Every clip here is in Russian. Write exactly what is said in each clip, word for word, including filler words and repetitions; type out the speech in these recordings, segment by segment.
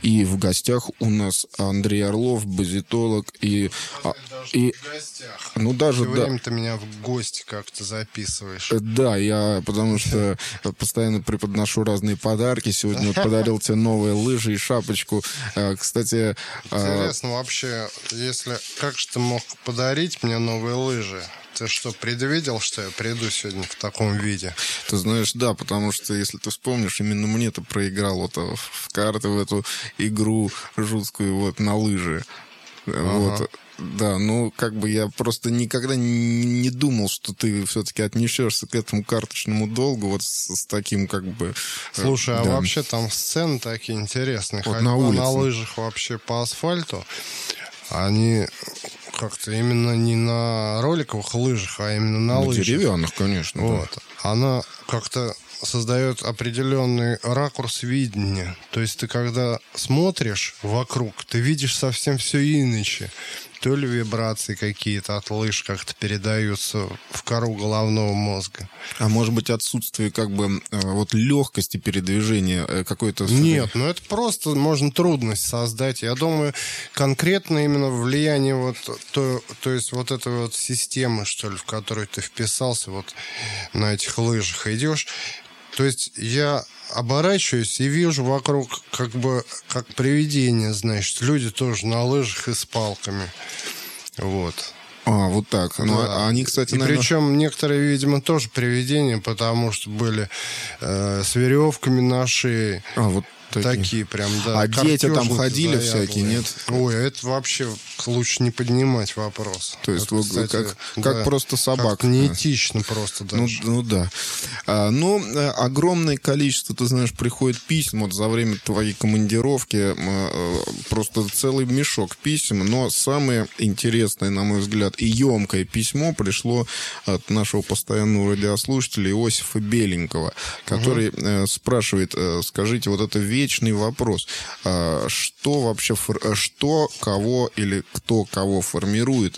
И в гостях у нас Андрей Орлов, базитолог. И, а, и в гостях. Ну, даже, Все да. время ты меня в гости как-то записываешь. Да, я, потому что постоянно преподношу разные подарки. Сегодня подарил тебе новые лыжи и шапочку. Кстати... Интересно, вообще, если... Как же ты мог подарить мне новые лыжи? Ты что, предвидел, что я приду сегодня в таком виде? Ты знаешь, да, потому что, если ты вспомнишь, именно мне ты проиграл вот в карты, в эту игру жуткую вот на лыжи. Ага. Вот. Да, ну, как бы я просто никогда не думал, что ты все-таки отнесешься к этому карточному долгу вот с, с таким, как бы... Слушай, да. а вообще там сцены такие интересные. Вот Ходьба на улице. На лыжах вообще по асфальту, они... Как-то именно не на роликовых лыжах, а именно на, на лыжах. Деревянных, конечно. Вот. Да. Она как-то создает определенный ракурс видения. То есть ты когда смотришь вокруг, ты видишь совсем все иначе. То ли вибрации какие-то от лыж как-то передаются в кору головного мозга. А может быть отсутствие как бы вот легкости передвижения какой-то... Нет, ну это просто можно трудность создать. Я думаю, конкретно именно влияние вот то, то есть вот этой вот системы, что ли, в которую ты вписался, вот на этих лыжах идешь. То есть я оборачиваюсь и вижу вокруг как бы как привидение, значит, люди тоже на лыжах и с палками. Вот. А, вот так. Ну, да. Они, кстати, и наверное... причем некоторые, видимо, тоже привидения, потому что были э, с веревками на шее. А, вот такие, такие прям, да. А дети там ходили заядлые. Всякие, нет? Ой, это вообще лучше не поднимать вопрос. То есть, это, вот, кстати, как, да, как просто собака. Неэтично просто даже. Ну, ну да. А, но огромное количество, ты знаешь, приходит писем вот за время твоей командировки. Просто целый мешок писем. Но самое интересное, на мой взгляд, и емкое письмо пришло от нашего постоянного радиослушателя Иосифа Беленького, который угу. спрашивает, скажите, вот это вечный вопрос. Что вообще, что, кого или кто кого формирует?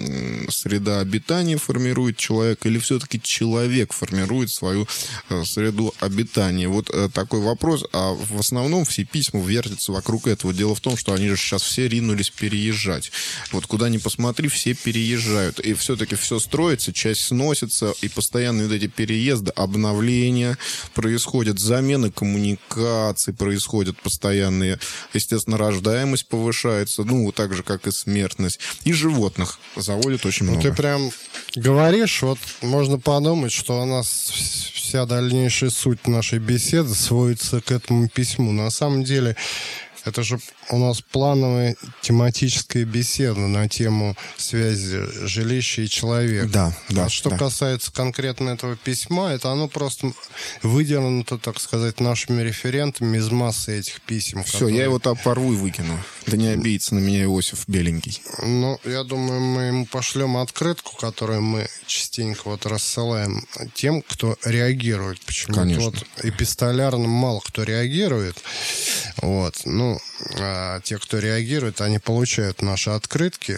Среда обитания формирует человека или все-таки человек формирует свою среду обитания? Вот такой вопрос. А в основном все письма вертятся вокруг этого. Дело в том, что они же сейчас все ринулись переезжать. Вот куда ни посмотри, все переезжают. И все-таки все строится, часть сносится, и постоянные вот эти переезды, обновления происходят, замены коммуникаций происходят постоянные. Естественно, рождаемость повышается, ну, так же, как и смертность. И животных заводят очень много. Ну, ты прям говоришь, вот можно подумать, что у нас вся дальнейшая суть нашей беседы сводится к этому письму. На самом деле, это же у нас плановая тематическая беседа на тему связи жилища и человека. Да, да. А что да. касается конкретно этого письма, это оно просто выдернуто, так сказать, нашими референтами из массы этих писем. Все, которые... я его там порву и выкину. Да не обидится на меня Иосиф Беленький. Ну, я думаю, мы ему пошлем открытку, которую мы частенько вот рассылаем тем, кто реагирует. Почему-то вот эпистолярно мало кто реагирует. Вот, ну, а те, кто реагирует, они получают наши открытки,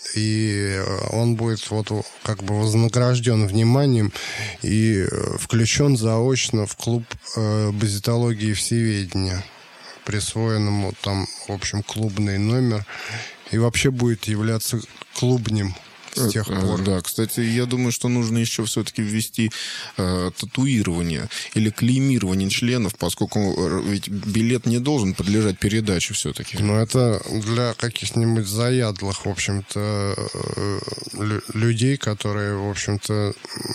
и он будет вот как бы вознагражден вниманием и включен заочно в клуб э, базитологии и всеведения, присвоенному там, в общем, клубный номер, и вообще будет являться клубнем с тех пор. Да, кстати, я думаю, что нужно еще все-таки ввести э, татуирование или клеймирование членов, поскольку ведь билет не должен подлежать передаче все-таки. Ну, это для каких-нибудь заядлых, в общем-то, э, людей, которые, в общем-то,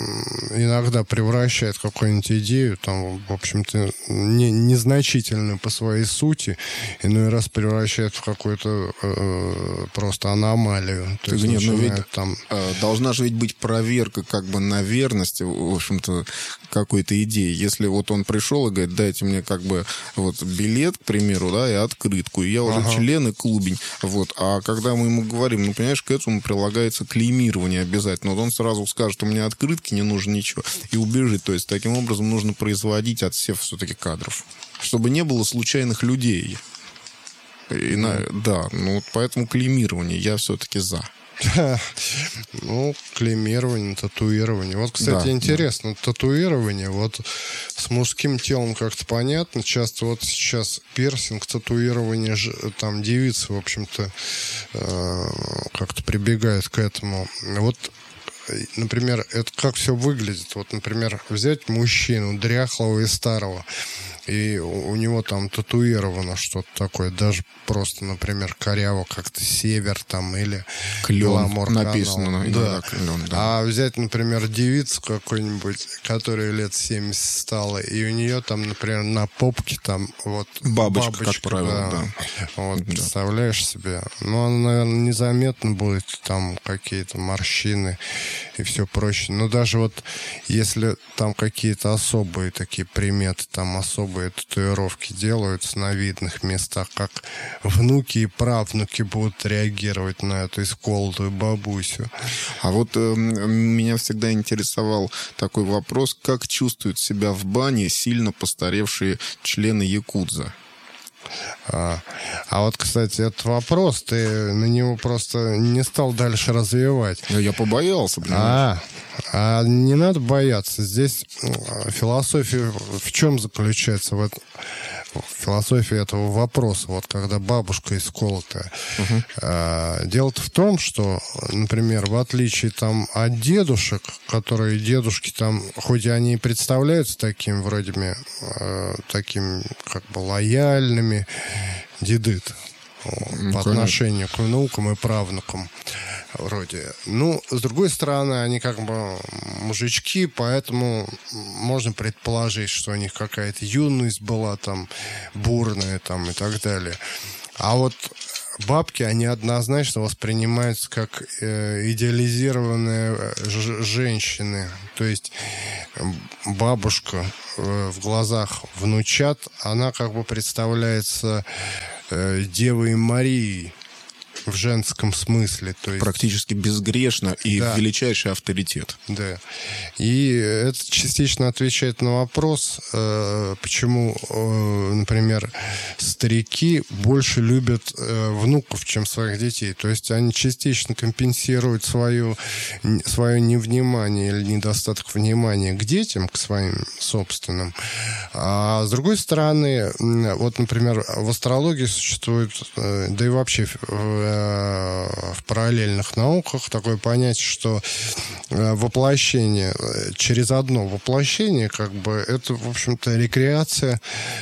иногда превращают какую-нибудь идею, там, в общем-то, не, незначительную по своей сути, иной раз превращают в какую-то э, просто аномалию. То есть, нет, начинают ведь... там... Должна же ведь быть проверка как бы на верность, в общем-то, какой-то идеи. Если вот он пришел и говорит, дайте мне как бы вот билет, к примеру, да, и открытку, и я уже ага. член и клубень. Вот. А когда мы ему говорим, ну, понимаешь, к этому прилагается клеймирование обязательно. Вот он сразу скажет, у меня открытки, не нужно ничего, и убежит. То есть таким образом нужно производить отсев все-таки кадров, чтобы не было случайных людей. И на... Да, ну, поэтому клеймирование я все-таки за. Ну, клеймирование, татуирование. Вот, кстати, да, интересно, да. Татуирование, вот с мужским телом как-то понятно. Часто вот сейчас пирсинг, татуирование, там девицы, в общем-то, как-то прибегают к этому. Вот, например, это как все выглядит. Вот, например, взять мужчину дряхлого и старого, и у него там татуировано что-то такое, даже просто, например, коряво как-то север там или клен написано. Да. Клен, да. А взять, например, девицу какую-нибудь, которая лет семьдесят стала, и у нее там, например, на попке там вот бабочка, бабочка, как правило, да. да. Вот, да. Представляешь себе? Ну, она, наверное, незаметно будет, там какие-то морщины и все проще. Но даже вот если там какие-то особые такие приметы, там особые татуировки делаются на видных местах, как внуки и правнуки будут реагировать на эту исколотую бабусю. А вот э, меня всегда интересовал такой вопрос, как чувствуют себя в бане сильно постаревшие члены якудза? А, а вот, кстати, этот вопрос, ты на него просто не стал дальше развивать. Я побоялся, блин. А, а не надо бояться. Здесь философия в чем заключается? В этом? Философия этого вопроса, вот когда бабушка исколотая. Uh-huh. А, дело-то в том, что, например, в отличие там от дедушек, которые дедушки там, хоть и они и представляются таким вроде бы, э, таким как бы лояльными, дедыт ну, по отношению к внукам и правнукам вроде. Ну, с другой стороны, они как бы мужички, поэтому можно предположить, что у них какая-то юность была там бурная там и так далее. А вот бабки, они однозначно воспринимаются как э, идеализированные ж- женщины. То есть бабушка э, в глазах внучат, она как бы представляется э, Девой Марией в женском смысле. То есть, практически безгрешно и да. величайший авторитет. Да. И это частично отвечает на вопрос, почему, например, старики больше любят внуков, чем своих детей. То есть они частично компенсируют свою, свое невнимание или недостаток внимания к детям, к своим собственным. А с другой стороны, вот, например, в астрологии существует, да и вообще в параллельных науках такое понятие, что воплощение, через одно воплощение, как бы, это, в общем-то, рекреация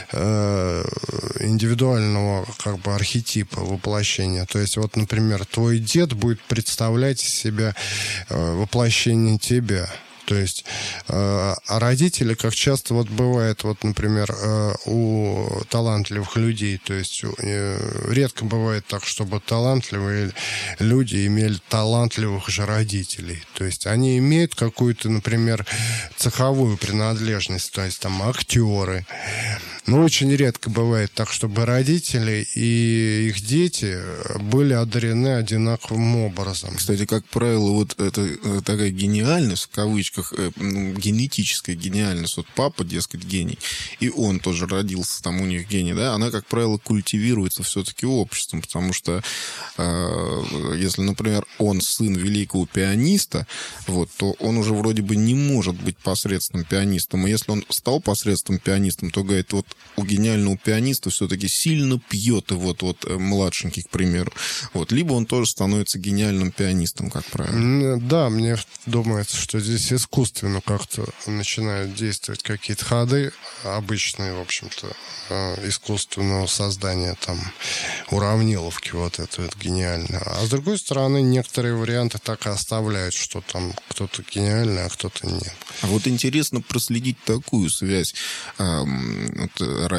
индивидуального, как бы, архетипа воплощения. То есть, вот, например, твой дед будет представлять из себя воплощение тебя. То есть, э, а родители, как часто вот бывает, вот, например, э, у талантливых людей, то есть э, редко бывает так, чтобы талантливые люди имели талантливых же родителей. То есть они имеют какую-то, например, цеховую принадлежность, то есть там актеры. Но очень редко бывает так, чтобы родители и их дети были одарены одинаковым образом. Кстати, как правило, вот это такая гениальность, в кавычках, генетическая гениальность. Вот папа, дескать, гений, и он тоже родился, там у них гений, да, она, как правило, культивируется все-таки обществом, потому что э, если, например, он сын великого пианиста, вот, то он уже вроде бы не может быть посредственным пианистом. И если он стал посредственным пианистом, то, говорит, вот у гениального пианиста все-таки сильно пьет, и вот, вот младшенький, к примеру. Вот. Либо он тоже становится гениальным пианистом, как правило. Да, мне думается, что здесь искусственно как-то начинают действовать какие-то ходы, обычные, в общем-то, искусственного создания там уравниловки вот это вот гениально. А с другой стороны, некоторые варианты так и оставляют, что там кто-то гениальный, а кто-то нет. А вот интересно проследить такую связь. Вот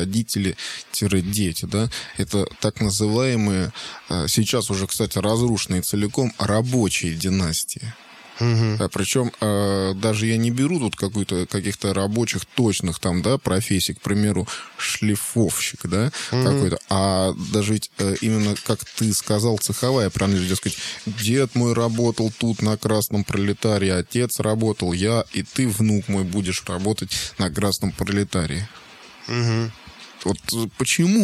родители-дети, да, это так называемые, сейчас уже, кстати, разрушенные целиком рабочие династии. Угу. Причем э, даже я не беру тут какую-то, каких-то рабочих точных там, да, профессий, к примеру, шлифовщик, да, угу. какой-то, а даже ведь э, именно, как ты сказал, цеховая принадлежность, дескать, дед мой работал тут на Красном Пролетарии, отец работал, я и ты, внук мой, будешь работать на Красном Пролетарии. Угу. Вот почему?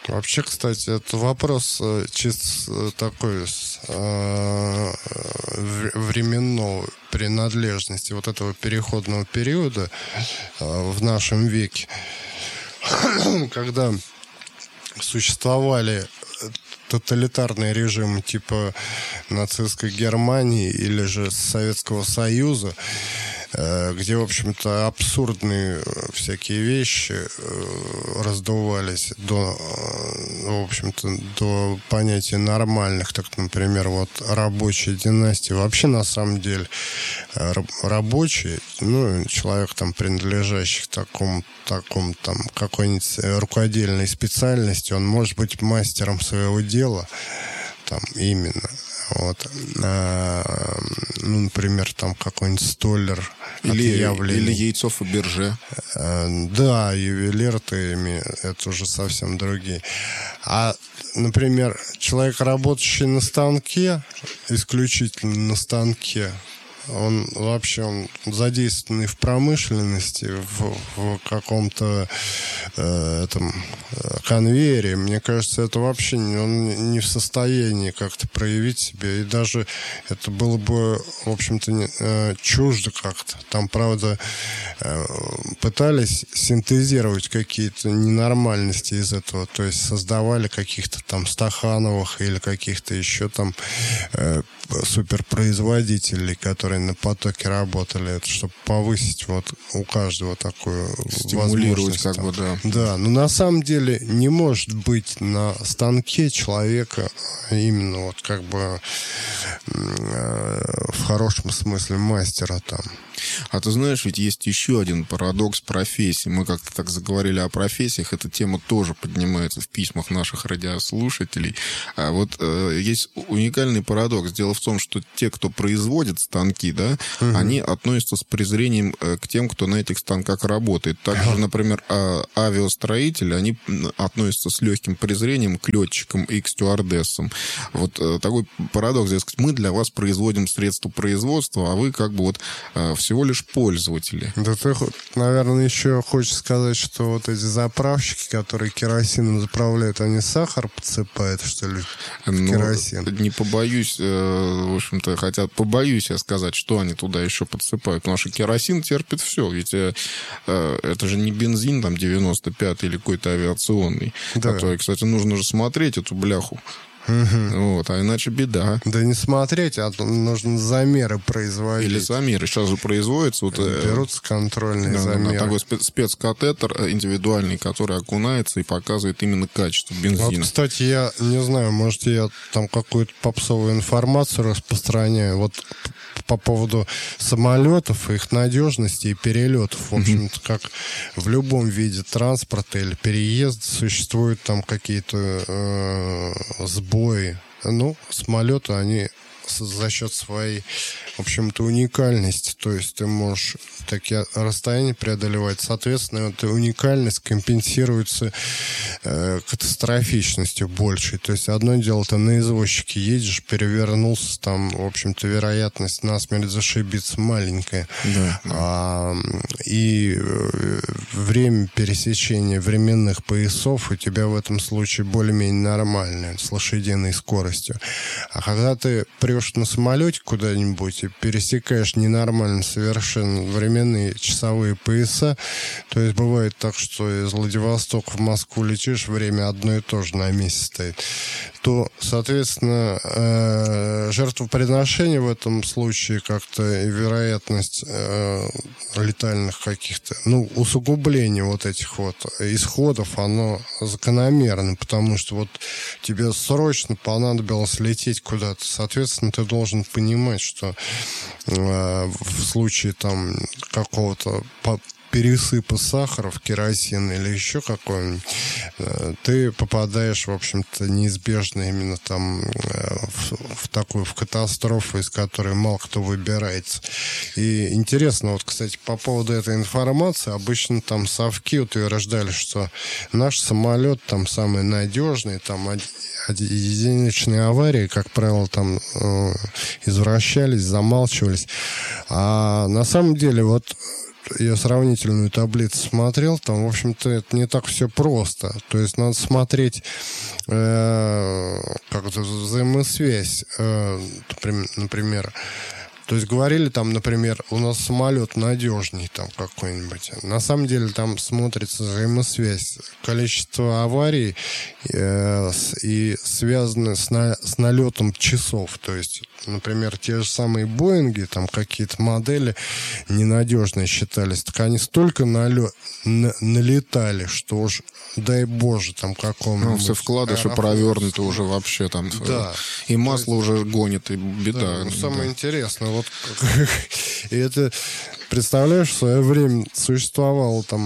Вообще, кстати, это вопрос чисто такой э, временной принадлежности вот этого переходного периода э, в нашем веке, когда существовали тоталитарные режимы типа нацистской Германии или же Советского Союза, где, в общем-то, абсурдные всякие вещи раздувались до, в общем-то, до понятия нормальных, так, например, вот рабочая династия. Вообще, на самом деле, рабочий, ну, человек, там, принадлежащий к такому, такому, там, какой-нибудь рукодельной специальности, он может быть мастером своего дела, там, именно. Вот. А, ну, например, там какой-нибудь столер или, или яйцо Фаберже. А, да, ювелиры, это уже совсем другие. А, например, человек, работающий на станке, исключительно на станке, он вообще он задействованный в промышленности, в, в каком-то э, этом конвейере. Мне кажется, это вообще не, он не в состоянии как-то проявить себя. И даже это было бы, в общем-то, не, э, чуждо как-то. Там, правда, э, пытались синтезировать какие-то ненормальности из этого. То есть создавали каких-то там Стахановых или каких-то еще там э, суперпроизводителей, которые на потоке работали, это чтобы повысить вот у каждого такую стимулировать, возможность. Как бы, да. Да, но на самом деле не может быть на станке человека именно вот как бы э, в хорошем смысле мастера там. А ты знаешь, ведь есть еще один парадокс профессии. Мы как-то так заговорили о профессиях. Эта тема тоже поднимается в письмах наших радиослушателей. А вот э, есть уникальный парадокс. Дело в том, что те, кто производит станки, да, угу. они относятся с презрением э, к тем, кто на этих станках работает. Также, например, а, авиастроители, они относятся с легким презрением к летчикам и к стюардессам. Вот э, такой парадокс. Дескать, мы для вас производим средства производства, а вы как бы вот э, всего лишь пользователи. Да ты, наверное, еще хочешь сказать, что вот эти заправщики, которые керосином заправляют, они сахар подсыпают, что ли, в ну, керосин? Не побоюсь, в общем-то, хотя побоюсь я сказать, что они туда еще подсыпают, потому что керосин терпит все, ведь это же не бензин там девяносто пятый или какой-то авиационный, да. который, кстати, нужно же смотреть эту бляху. Угу. Вот, а иначе беда. Да не смотреть, а нужно замеры производить. Или замеры. Сейчас же производятся. Вот, берутся контрольные да, замеры. Такой спецкатетер индивидуальный, который окунается и показывает именно качество бензина. Вот, кстати, я не знаю, может, я там какую-то попсовую информацию распространяю. Вот по поводу самолетов, их надежности и перелетов. В общем-то, как в любом виде транспорта или переезда существуют там какие-то э, сбои. Ну, самолеты, они за счет своей, в общем-то, уникальности. То есть ты можешь такие расстояния преодолевать. Соответственно, эта уникальность компенсируется э, катастрофичностью большей. То есть одно дело, ты на извозчике едешь, перевернулся, там, в общем-то, вероятность насмерть зашибиться маленькая. Да, да. А, и время пересечения временных поясов у тебя в этом случае более-менее нормальное, с лошадиной скоростью. А когда ты прешь на самолете куда-нибудь и пересекаешь ненормально совершенно временные часовые пояса, то есть бывает так, что из Владивостока в Москву летишь, время одно и то же на месте стоит, то, соответственно, э, жертвоприношение в этом случае как-то и вероятность э, летальных каких-то, ну, усугублений вот этих вот исходов, оно закономерно, потому что вот тебе срочно понадобилось лететь куда-то, соответственно, ты должен понимать, что э, в случае там какого-то пересыпа сахара в керосин или еще какой-нибудь, ты попадаешь, в общем-то, неизбежно именно там в, в такую, в катастрофу, из которой мало кто выбирается. И интересно, вот, кстати, по поводу этой информации, обычно там совки утверждали, что наш самолет там самый надежный, там единичные аварии, как правило, там э, извращались, замалчивались. А на самом деле, вот я сравнительную таблицу смотрел, там, в общем-то, это не так все просто. То есть надо смотреть э, как это, взаимосвязь, э, например. То есть говорили там, например, у нас самолет надежней там какой-нибудь. На самом деле там смотрится взаимосвязь. Количество аварий э, с, и связано с, на, с налетом часов. То есть, например, те же самые Боинги, там какие-то модели ненадежные считались. Так они столько налё, на, налетали, что уж, дай боже, там какому-нибудь... Ну, все вкладыши провернуты уже вообще там. Да. И масло есть, уже гонит, и беда. Да, ну, самое да. интересное, вот и это, представляешь, в свое время существовала там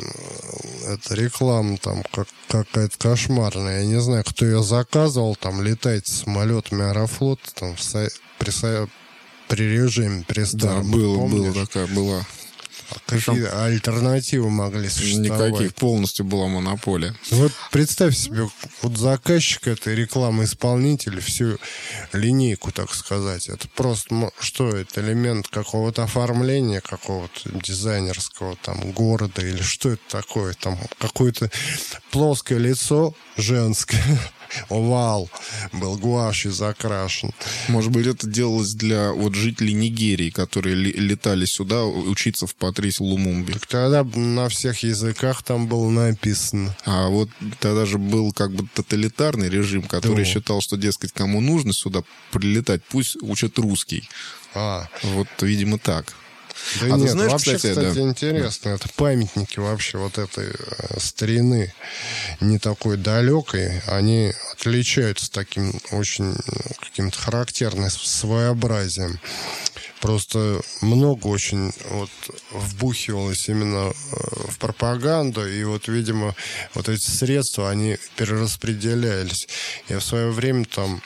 эта реклама там как, какая-то кошмарная. Я не знаю, кто ее заказывал, там летайте самолетами Аэрофлота там в, при, при режиме, при старом. Да, было, было такая, была. Какие Причем альтернативы могли существовать? Никаких, полностью была монополия. Вот представь себе, вот заказчик этой рекламы, исполнитель, всю линейку, так сказать. Это просто, что это, элемент какого-то оформления, какого-то дизайнерского там города, или что это такое? Там какое-то плоское лицо женское, овал был гуашью закрашен. Может быть, это делалось для вот жителей Нигерии, которые летали сюда учиться в Патрис Лумумбе. Так тогда на всех языках там было написано. А вот тогда же был как бы тоталитарный режим, который да. считал, что, дескать, кому нужно сюда прилетать, пусть учат русский. А. Вот, видимо, так. Да а нет, ты знаешь, вообще, кстати, кстати да. интересно, это памятники вообще вот этой э, старины, не такой далекой, они отличаются таким очень каким-то характерным своеобразием. Просто много очень вот вбухивалось именно в пропаганду, и вот, видимо, вот эти средства, они перераспределялись. Я в свое время там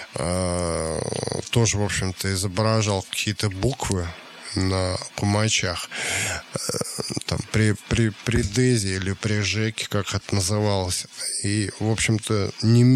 э, тоже, в общем-то, изображал какие-то буквы на кумачах, там, при, при, при Дезе или при Жеке, как это называлось. И, в общем-то, не